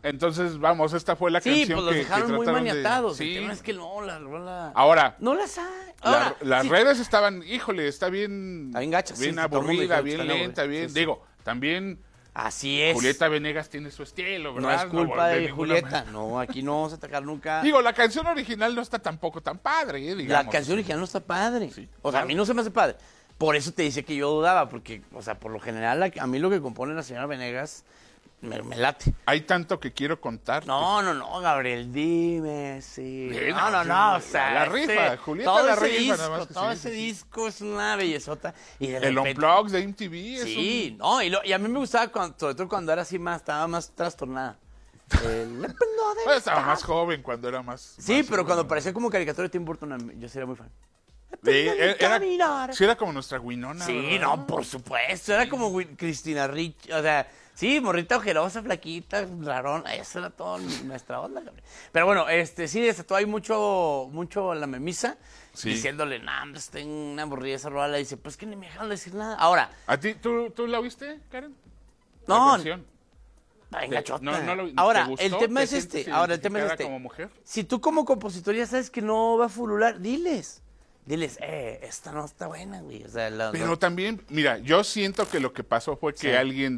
Entonces, vamos, esta fue la Sí, canción pues los dejaron muy trataron de- maniatados. Sí. El tema es que no, la rola... Ahora, No las hay. Ahora, las sí, redes estaban, híjole, está bien... Está bien gacha, bien sí, todo el mundo aburrida, dijo que bien está lenta, aburrida. bien... Sí, sí. Digo, también Así es. Julieta Venegas tiene su estilo, No ¿verdad? es culpa de ninguna Julieta. manera. No, aquí no vamos a atacar nunca. Digo, la canción original no está tampoco tan padre, digamos. La canción original no está padre. Sí, O sea, a mí no se me hace padre. Por eso te dice que yo dudaba, porque, o sea, por lo general, a mí lo que compone la señora Venegas me late. Hay tanto que quiero contar. No, Gabriel, dime, sí. Sí, No, o sea. la rifa, Julieta todo la ese rifa, disco, nada más que todo sí, ese sí. disco es una bellezota. Y de El repente- Unplugged de MTV es Sí, no, y a mí me gustaba, sobre todo cuando era así más, estaba más trastornada. Pues estaba más joven cuando era más... Sí, más- pero cuando parecía como caricatura de Tim Burton, yo sería muy fan. Sí, era como nuestra Winona, Sí, ¿verdad? no, por supuesto. Era como Cristina Ricci. O sea, sí, morrita ojerosa, flaquita, rarona. Eso era todo nuestra onda, Gabriel. Pero bueno, sí, desató ahí mucho la memisa. Sí. Diciéndole, nah, hombre, está en una aburrida esa rola. Dice, pues que ni me dejaron decir nada. Ahora, ¿A ti, tú la viste, Karen? No, La canción. venga, chota. ¿te Ahora, gustó? el tema ¿Te es sientes este. Ahora, el tema es identificada este. como mujer? Si tú como compositor ya sabes que no va a fulular, diles, esta no está buena, güey. O sea, Pero también, mira, yo siento que lo que pasó fue que Sí. alguien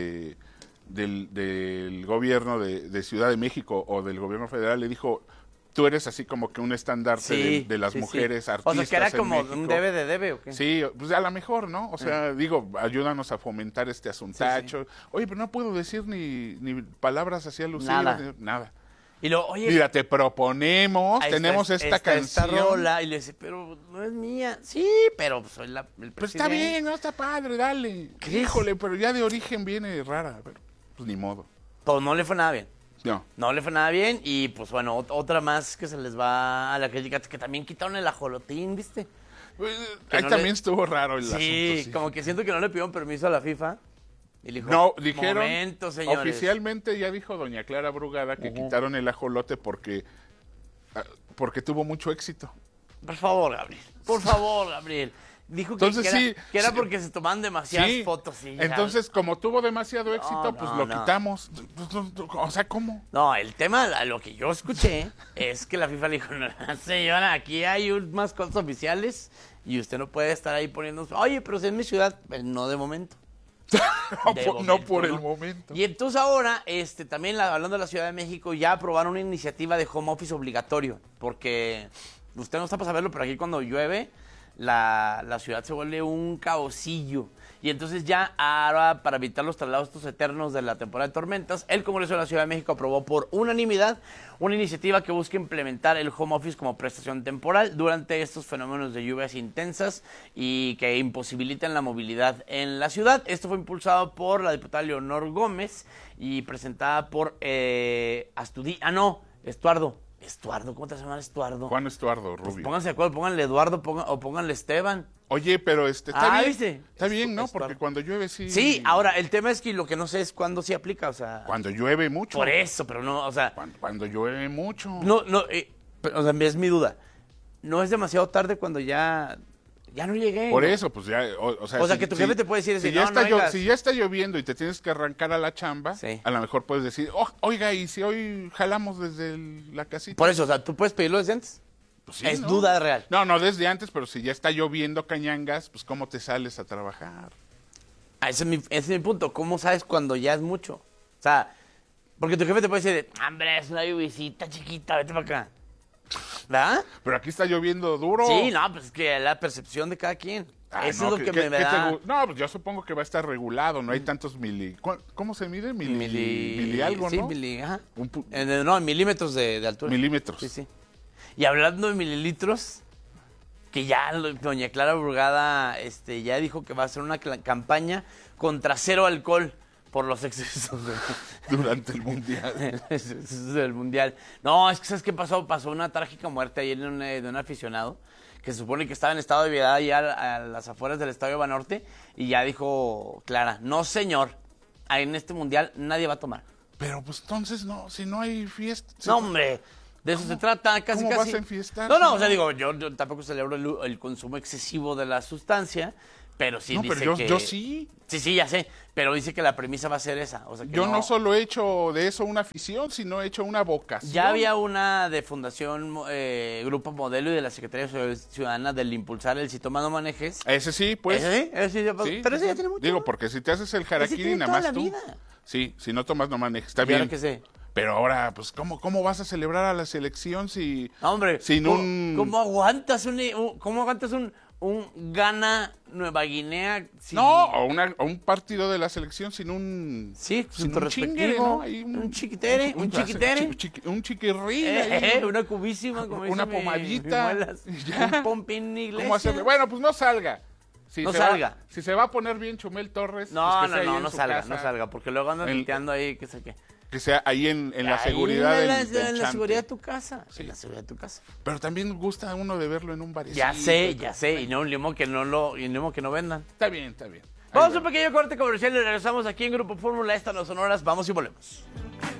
del gobierno de Ciudad de México o del gobierno federal le dijo, tú eres así como que un estandarte de las mujeres artistas O sea, que era en como México. un debe o qué. Sí, pues a lo mejor, ¿no? O sea, digo, ayúdanos a fomentar este asuntacho. Oye, pero no puedo decir ni palabras así alusivas, Nada. nada. Y luego, oye, Mira, te proponemos, ahí tenemos está esta canción. esta rola, y le dice, pero no es mía. Sí, pero soy el presidente. Pues está bien, no está padre, dale. ¿Qué? Híjole, pero ya de origen viene rara. Pero, pues ni modo. Pues no le fue nada bien. No. No le fue nada bien y pues bueno, otra más que se les va a la crítica, que también quitaron el ajolotín, ¿viste? Que Ahí no también le- estuvo raro el Sí, asunto. Sí, como que siento que no le pidieron permiso a la FIFA. Y le dijo, No, dijeron, momento, señores. oficialmente ya dijo doña Clara Brugada que quitaron el ajolote porque tuvo mucho éxito. Por favor, Gabriel. Por favor, Gabriel. Dijo que, Entonces, sí, que era sí. porque se tomaban demasiadas Sí, fotos. Sí, entonces como tuvo demasiado éxito, pues no, lo no. quitamos. Pues, o sea, ¿cómo? No, el tema, lo que yo escuché, es que la FIFA le dijo, no, señora, aquí hay unas cosas oficiales y usted no puede estar ahí poniendo... Oye, pero si es mi ciudad, pues, no de momento. No por el momento. Y entonces ahora, también hablando de la Ciudad de México, ya aprobaron una iniciativa de home office obligatorio, porque usted no está para saberlo, pero aquí cuando llueve, la ciudad se vuelve un caosillo. Y entonces ya ahora, para evitar los traslados estos eternos de la temporada de tormentas, el Congreso de la Ciudad de México aprobó por unanimidad una iniciativa que busca implementar el home office como prestación temporal durante estos fenómenos de lluvias intensas y que imposibilitan la movilidad en la ciudad. Esto fue impulsado por la diputada Leonor Gómez y presentada por Estuardo, ¿cómo te llamas Estuardo? Juan Estuardo Pues Rubio. pónganse de acuerdo, pónganle Eduardo o pónganle Esteban. Oye, pero está bien. ¿viste? Está bien, ¿no? Estuardo. Porque cuando llueve sí. Sí, ahora, el tema es que lo que no sé es cuándo se aplica, o sea... Cuando llueve mucho. Por eso, pero no, o sea... Cuando llueve mucho. No, pero, o sea, es mi duda. No es demasiado tarde cuando ya no llegué. Por ¿no? eso, pues ya, o sea... O sea, que tu jefe te puede decir, si no, ya no está vengas. si ya está lloviendo y te tienes que arrancar a la chamba, Sí. a lo mejor puedes decir, oiga, ¿y si hoy jalamos desde la casita? Por eso, o sea, tú puedes pedirlo desde antes. Pues sí, es ¿no? duda real. No, desde antes, pero si ya está lloviendo cañangas, pues ¿cómo te sales a trabajar? Ese es mi punto. ¿Cómo sabes cuando ya es mucho? O sea, porque tu jefe te puede decir, hombre, es una lluvisita chiquita, vete para acá. ¿Verdad? Pero aquí está lloviendo duro. Sí, no, pues es que la percepción de cada quien. Ah, Eso no, es lo que ¿qué me te da... No, pues yo supongo que va a estar regulado, no hay tantos ¿Cómo se mide? Mili algo, sí, ¿no? ajá. Un En milímetros de altura. milímetros. Sí, sí. Y hablando de mililitros, que ya doña Clara Brugada ya dijo que va a hacer una campaña contra cero alcohol por los excesos Durante el mundial. del mundial. No, es que ¿sabes qué pasó? Pasó una trágica muerte ayer de un aficionado que se supone que estaba en estado de ebriedad ya a las afueras del Estadio Banorte y ya dijo Clara, no señor, en este mundial nadie va a tomar. Pero pues entonces no, si no hay fiesta. No, hombre, de eso se trata, casi. ¿Cómo vas a enfiestar? No, o sea, digo, yo tampoco celebro el consumo excesivo de la sustancia, Pero sí No, dice pero que... yo sí. Sí, ya sé. Pero dice que la premisa va a ser esa. O sea, que Yo no solo he hecho de eso una afición, sino he hecho una vocación. Ya había una de Fundación Grupo Modelo y de la Secretaría Ciudadana del impulsar el Si Toma No Manejes. Ese sí, pues. Ese sí, Sí, pero ese ya tiene mucho. Digo, porque si te haces el harakiri tiene nada toda más la tú. vida. Sí, si no tomas no manejes, está Y bien. ahora que sé. Pero ahora, pues, ¿cómo vas a celebrar a la selección si Hombre, sin ¿cómo aguantas un Ghana Nueva Guinea? Sin... No, o un partido de la selección sin un... Sí, sin sin un chingue, ¿no? Ahí un chiquitere, un chiquitere. Un chiquirrín. ahí. Una cubísima, como Una dice mi pomadita. muelas. Ya. Un pompín iglesia. ¿Cómo hacerle? Bueno, pues no salga. Si No se salga. Va, si se va a poner bien Chumel Torres, No, pues que sea ahí en no su salga, casa, no salga, porque luego andan El- tuiteando ahí, qué sé qué. Que sea ahí en la Ahí seguridad en la, del en la chante. seguridad de tu casa. Sí. En la seguridad de tu casa. Pero también gusta a uno de verlo en un barecito. Ya sé, y no, ni modo que no vendan. Está bien, está bien. Ahí Vamos a va. un pequeño corte comercial y regresamos aquí en Grupo Fórmula. Estas no son horas, vamos y volvemos.